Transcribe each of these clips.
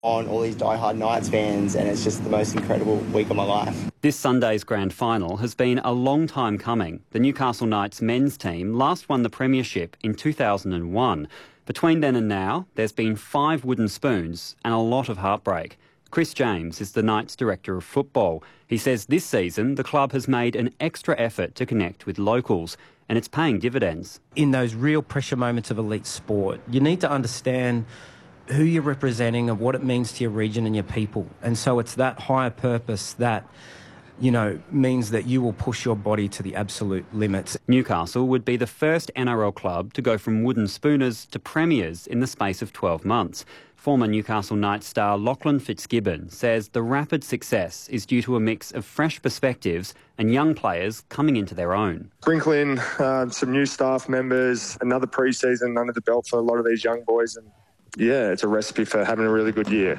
on all these die-hard Knights fans, and it's just the most incredible week of my life. This Sunday's grand final has been a long time coming. The Newcastle Knights men's team last won the premiership in 2001. Between then and now, there's been 5 wooden spoons and a lot of heartbreak. Chris James is the Knights Director of Football. He says this season the club has made an extra effort to connect with locals, and it's paying dividends. In those real pressure moments of elite sport, you need to understand who you're representing and what it means to your region and your people. And so it's that higher purpose that, means that you will push your body to the absolute limits. Newcastle would be the first NRL club to go from wooden spooners to premiers in the space of 12 months. Former Newcastle Knights star Lachlan Fitzgibbon says the rapid success is due to a mix of fresh perspectives and young players coming into their own. Sprinkle in some new staff members, another pre-season under the belt for a lot of these young boys, and yeah, it's a recipe for having a really good year.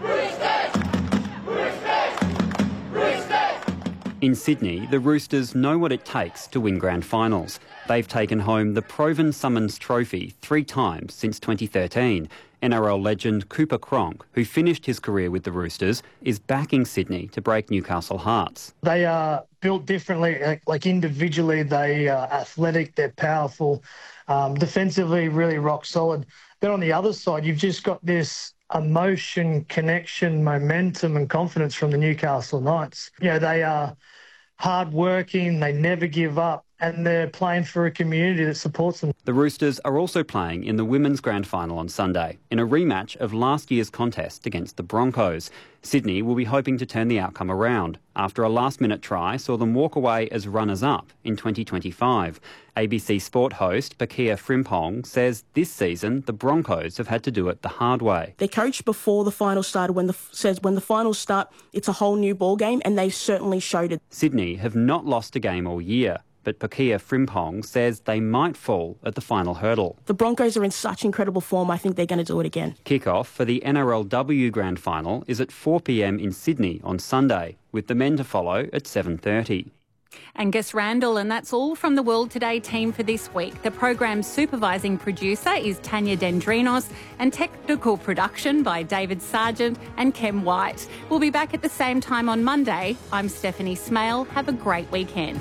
In Sydney, the Roosters know what it takes to win grand finals. They've taken home the Proven Summons Trophy 3 times since 2013. NRL legend Cooper Cronk, who finished his career with the Roosters, is backing Sydney to break Newcastle hearts. They are built differently. Like individually, they are athletic, they're powerful, defensively really rock solid. Then on the other side, you've just got this emotion, connection, momentum and confidence from the Newcastle Knights. They are hard-working, they never give up, and they're playing for a community that supports them. The Roosters are also playing in the women's grand final on Sunday, in a rematch of last year's contest against the Broncos. Sydney will be hoping to turn the outcome around after a last-minute try saw them walk away as runners-up in 2025. ABC Sport host Pakia Frimpong says this season the Broncos have had to do it the hard way. They coached before the final started, when the finals start, it's a whole new ball game, and they certainly showed it. Sydney have not lost a game all year, but Pakia Frimpong says they might fall at the final hurdle. The Broncos are in such incredible form, I think they're going to do it again. Kick-off for the NRLW Grand Final is at 4 p.m. in Sydney on Sunday, with the men to follow at 7:30. Angus Randall, and that's all from the World Today team for this week. The program's supervising producer is Tanya Dendrinos, and technical production by David Sargent and Kem White. We'll be back at the same time on Monday. I'm Stephanie Smale. Have a great weekend.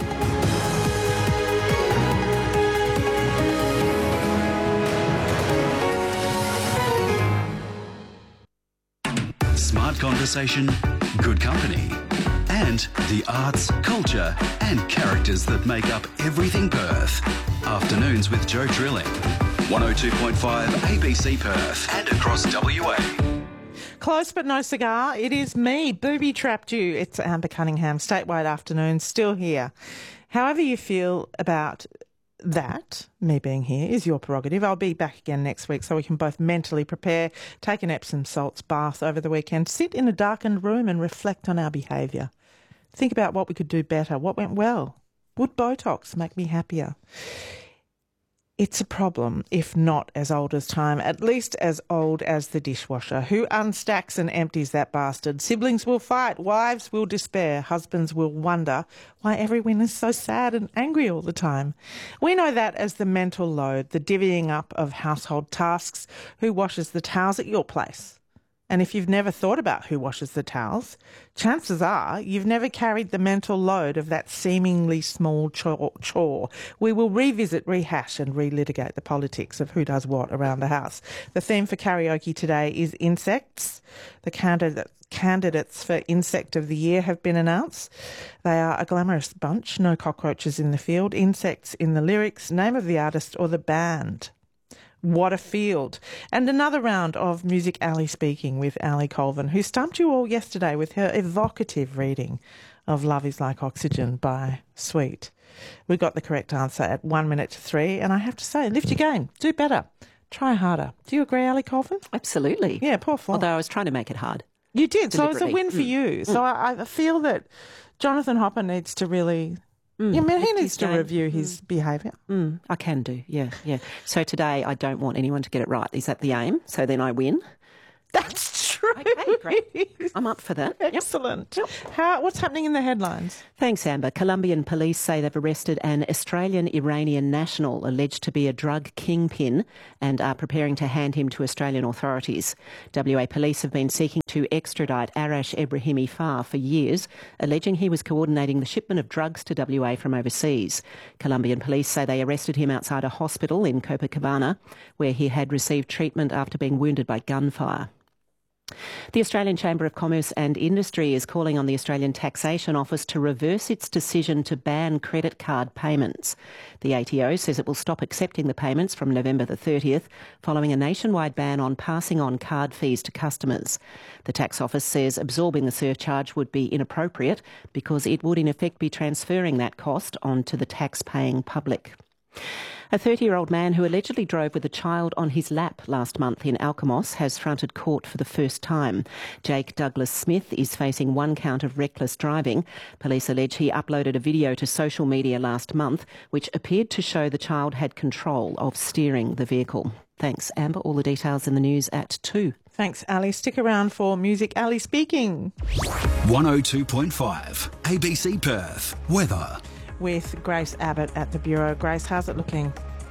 Smart conversation, good company, and the arts, culture and characters that make up everything Perth. Afternoons with Joe Drilling. 102.5 ABC Perth and across WA. Close but no cigar. It is me, booby-trapped you. It's Amber Cunningham, statewide afternoon, still here. However you feel about that, me being here, is your prerogative. I'll be back again next week so we can both mentally prepare, take an Epsom salts bath over the weekend, sit in a darkened room and reflect on our behaviour. Think about what we could do better, what went well. Would Botox make me happier? It's a problem, if not as old as time, at least as old as the dishwasher. Who unstacks and empties that bastard? Siblings will fight, wives will despair, husbands will wonder why everyone is so sad and angry all the time. We know that as the mental load, the divvying up of household tasks. Who washes the towels at your place? And if you've never thought about who washes the towels, chances are you've never carried the mental load of that seemingly small chore. We will revisit, rehash and relitigate the politics of who does what around the house. The theme for karaoke today is insects. The candidates for Insect of the Year have been announced. They are a glamorous bunch, no cockroaches in the field, insects in the lyrics, name of the artist or the band. What a field. And another round of Music Alley Speaking with Ali Colvin, who stumped you all yesterday with her evocative reading of Love is Like Oxygen by Sweet. We got the correct answer at 1 minute to 3, and I have to say, lift your game, do better, try harder. Do you agree, Ali Colvin? Absolutely. Yeah, poor Flo. Although I was trying to make it hard. You did, so it's a win for you. So I feel that Jonathan Hopper needs to really... he needs to review his behaviour. I can do, yeah. So today I don't want anyone to get it right. Is that the aim? So then I win? That's true. Okay, I'm up for that. Excellent. Yep. What's happening in the headlines? Thanks, Amber. Colombian police say they've arrested an Australian-Iranian national alleged to be a drug kingpin and are preparing to hand him to Australian authorities. WA police have been seeking to extradite Arash Ebrahimi Farr for years, alleging he was coordinating the shipment of drugs to WA from overseas. Colombian police say they arrested him outside a hospital in Copacabana, where he had received treatment after being wounded by gunfire. The Australian Chamber of Commerce and Industry is calling on the Australian Taxation Office to reverse its decision to ban credit card payments. The ATO says it will stop accepting the payments from November the 30th, following a nationwide ban on passing on card fees to customers. The Tax Office says absorbing the surcharge would be inappropriate because it would in effect be transferring that cost onto the tax-paying public. A 30-year-old man who allegedly drove with a child on his lap last month in Alkimos has fronted court for the first time. Jake Douglas Smith is facing one count of reckless driving. Police allege he uploaded a video to social media last month which appeared to show the child had control of steering the vehicle. Thanks, Amber. All the details in the news at 2. Thanks, Ali. Stick around for Music Ali Speaking. 102.5 ABC Perth. Weather. With Grace Abbott at the Bureau. Grace, how's it looking?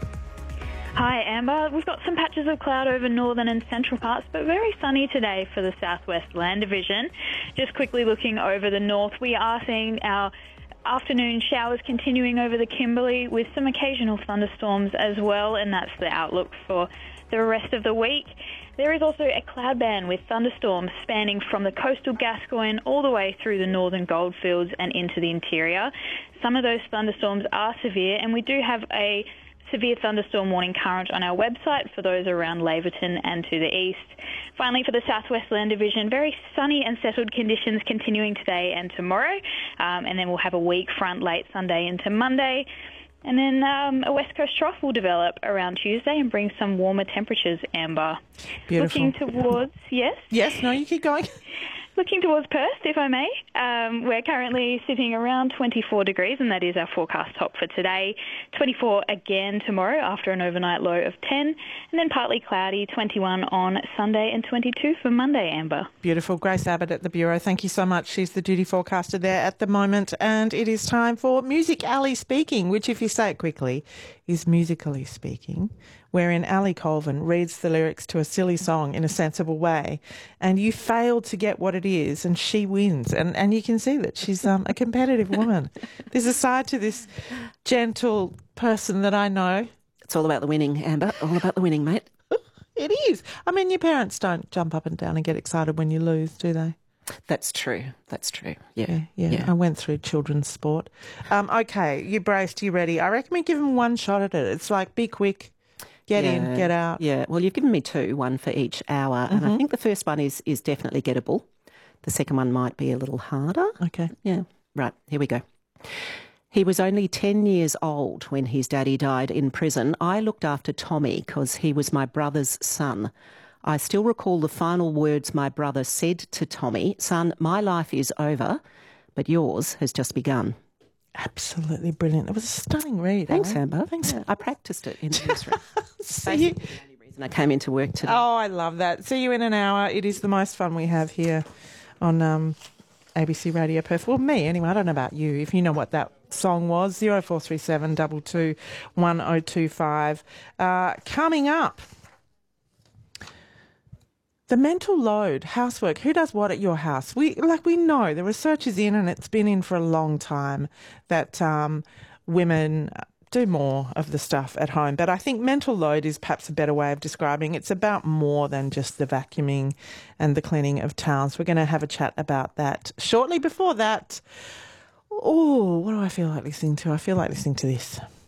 Hi, Amber. We've got some patches of cloud over northern and central parts, but very sunny today for the southwest land division. Just quickly looking over the north, we are seeing our afternoon showers continuing over the Kimberley with some occasional thunderstorms as well, and that's the outlook for the rest of the week. There is also a cloud band with thunderstorms spanning from the coastal Gascoyne all the way through the northern goldfields and into the interior. Some of those thunderstorms are severe, and we do have a severe thunderstorm warning current on our website for those around Laverton and to the east. Finally, for the southwest land division, very sunny and settled conditions continuing today and tomorrow, and then we'll have a weak front late Sunday into Monday. And then a west coast trough will develop around Tuesday and bring some warmer temperatures, Amber. Beautiful. Looking towards, yes? Yes, no, you keep going. Looking towards Perth, if I may. We're currently sitting around 24 degrees, and that is our forecast top for today. 24 again tomorrow after an overnight low of 10, and then partly cloudy, 21 on Sunday and 22 for Monday, Amber. Beautiful. Grace Abbott at the Bureau. Thank you so much. She's the duty forecaster there at the moment, and it is time for Music Ali Speaking, which, if you say it quickly, is Musically Speaking, wherein Ali Colvin reads the lyrics to a silly song in a sensible way, and you fail to get what it is, and she wins. And you can see that she's a competitive woman. There's a side to this gentle person that I know. It's all about the winning, Amber. All about the winning, mate. It is. I mean, your parents don't jump up and down and get excited when you lose, do they? That's true. That's true. Yeah. I went through children's sport. Okay, you braced, you ready? I reckon we give them one shot at it. It's like, be quick. Get in, get out. Yeah, well, you've given me 2, one for each hour, and I think the first one is definitely gettable. The second one might be a little harder. Okay. Yeah, right, here we go. He was only 10 years old when his daddy died in prison. I looked after Tommy because he was my brother's son. I still recall the final words my brother said to Tommy, "Son, my life is over, but yours has just begun." Absolutely brilliant. It was a stunning read. Thanks, Amber. Thanks. Yeah, I practiced it in the newsroom. See you. The only reason I came into work today. Oh, I love that. See you in an hour. It is the most fun we have here on ABC Radio Perth. Well, me anyway. I don't know about you. If you know what that song was, 0437 22 1025. Coming up, the mental load, housework. Who does what at your house? We know the research is in, and it's been in for a long time, that women do more of the stuff at home. But I think mental load is perhaps a better way of describing it. It's about more than just the vacuuming and the cleaning of towels. We're going to have a chat about that shortly. Before that, what do I feel like listening to? I feel like listening to this.